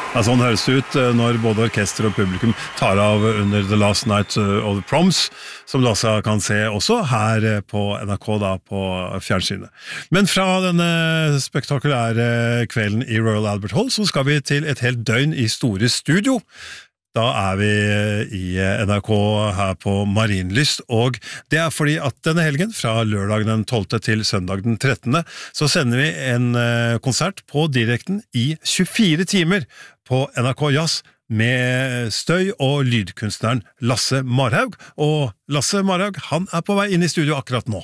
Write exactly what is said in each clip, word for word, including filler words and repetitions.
Ja, sånn høres det ut når både orkester og publikum tar av under The Last Night of the Proms, som du altså kan se også her på N R K da, på fjernsynet. Men fra denne spektakulære kvelden i Royal Albert Hall, så skal vi til et helt døgn i store studio. Da er vi i N R K her på Marienlyst, og det er fordi at denne helgen, fra lørdag den tolvte til søndag den trettende, så sender vi en konsert på direkten i tjuefire timer på N R K Jazz med støy- og lydkunstneren Lasse Marhaug. Og Lasse Marhaug, han er på vei inn i studio akkurat nå.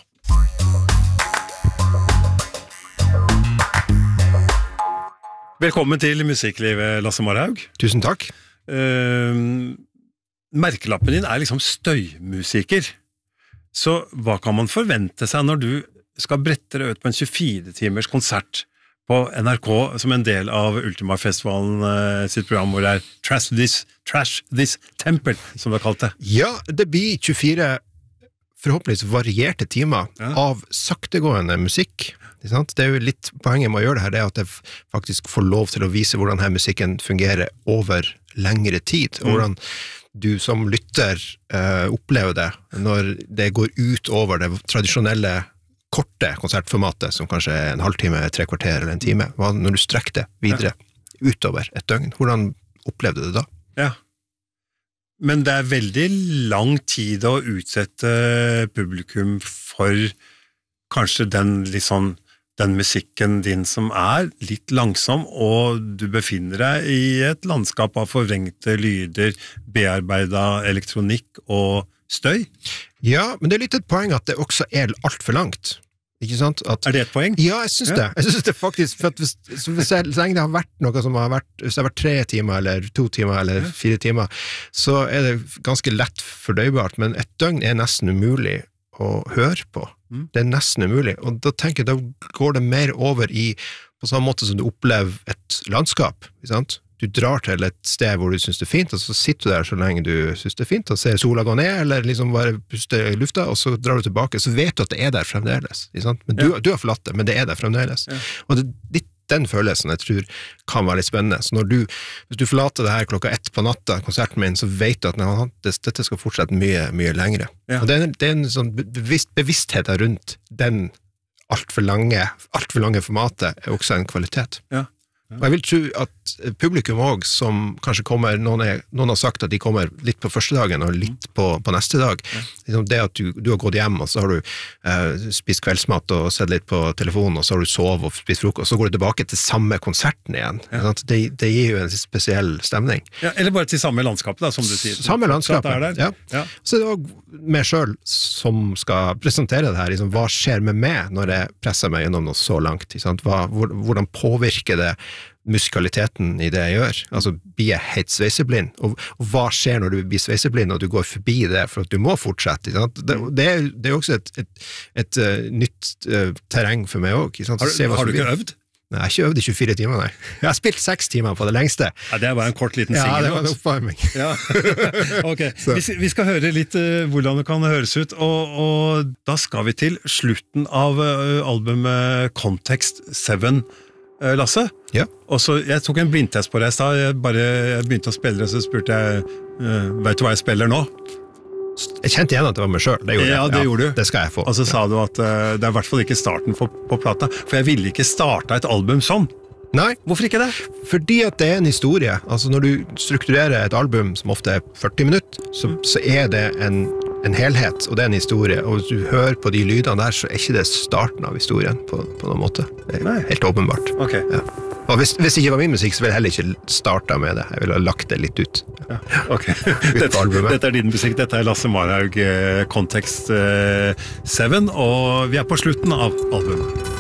Velkommen til Musikklivet, Lasse Marhaug. Tusen takk. Uh, merkelappen din er liksom støymusiker, så hva kan man forvente seg når du skal brette deg ut på en tjuefire timers konsert på N R K som en del av Ultima-festivalen uh, sitt program, hvor det er Trash This, Trash This Temple, som du har kalt det? Ja, det blir tjuefire forhåpentligvis varierte timer ja. Av saktegående musikk. Det er jo litt poenget med å gjøre det her, det er at jeg faktisk får lov til å vise hvordan denne musikken fungerer over lengre tid, og hvordan du som lytter uh, opplever det når det går ut over det tradisjonelle korte konsertformatet, som kanskje er en halvtime, tre kvarter eller en time. Hva, når du strekker det videre ja. Utover et døgn, hvordan opplevde du det da? Ja, men det er veldig lang tid å utsette publikum for kanskje den litt sånn den musikken din som er litt langsom, og du befinner deg i et landskap av forvrengte lyder, bearbeidet elektronikk og støy. Ja, men det er litt et poeng at det også er alt for langt. Ikke sant? At, er det et poeng? Ja, jeg synes ja. det. Jeg synes det faktisk, for at hvis, hvis jeg, så lenge det har vært noe som har vært, hvis det har vært tre timer, eller to timer, eller ja. Fire timer, så er det ganske lett fordøybart, men et døgn er nesten umulig å høre på. Mm. Det er nesten umulig, og da tenker jeg, da går det mer over i, på samme måte som du opplever et landskap, ikke sant? Du drar til et sted hvor du synes det er fint, og så sitter du der så lenge du synes det er fint, og ser sola gå ned, eller liksom bare puster i lufta, og så drar du tilbake, så vet du at det er der fremdeles, ikke sant? Men du, ja. Du har forlatt det, men det er der fremdeles. Ja. Og det er litt den følelsen jeg tror kan være litt spennende. Så når du, hvis du forlater det her klokka ett på natta, konserten min, så vet du at nei, dette skal fortsette mye, mye lengre. Ja. Og det er, det er en sånn bevisst, bevissthet rundt den alt for lange, alt for lange formatet er også en kvalitet. Ja. Og jeg vil tro at publikum også, som kanskje kommer, noen, er, noen har sagt at de kommer litt på første dagen og litt på, på neste dag, ja. Det at du, du har gått hjem og så har du eh, spist kveldsmat og sett litt på telefonen og så har du sovet og spist frokost og så går du tilbake til samme konserten igjen. Ja. Det, det gir jo en spesiell stemning. Ja, eller bare til samme landskapet da, som du sier. Samme landskapet, ja. Ja. Så det er også meg selv som skal presentere det her, liksom, hva skjer med meg når jeg presser meg gjennom noe så langt, hva, hvordan påvirker det musikaliteten i det jeg gjør, altså blir jeg helt sveiseblind, og, og hva skjer når du blir sveiseblind og du går forbi det for at du må fortsette, det, det, er, det er også et, et, et uh, nytt uh, terreng for meg også. Har, du, har du ikke øvd? Nei, jeg har ikke øvd i tjuefire timer, nei. Jeg har spilt seks timer på det lengste. Ja, det er bare en kort liten singel. Ja, det var en oppvarming. Ja. Ok, vi, vi skal høre litt uh, hvordan det kan høres ut, og, og da skal vi til slutten av uh, albumet Context syv, Lasse. Ja. Og så, jeg tok en blindtest på deg i sted, jeg bare jeg begynte å spille det, så spurte jeg, uh, vet du hva jeg spiller nå? Jeg kjente igjen at det var meg selv, det gjorde ja, jeg. Det ja, gjorde du. Det skal jeg få. Og så sa du at uh, det er i hvert fall ikke starten på, på plata, for jeg ville ikke starte et album sånn. Nei. Hvorfor ikke det? Fordi at det er en historie. Altså når du strukturerer et album som ofte er førti minutter, så, mm. så er det en en helhet, og det er en historie, og hvis du hører på de lydene der, så er ikke det starten av historien på, på noen måte. Det er Nei. Helt åpenbart. Okay. Ja. Og hvis, hvis det ikke var min musikk, så ville jeg heller ikke starta med det. Jeg ville ha lagt det litt ut. Ja. Ok. dette, dette er din musikk, dette er Lasse Marhaug, Context syv, og vi er på slutten av albumet.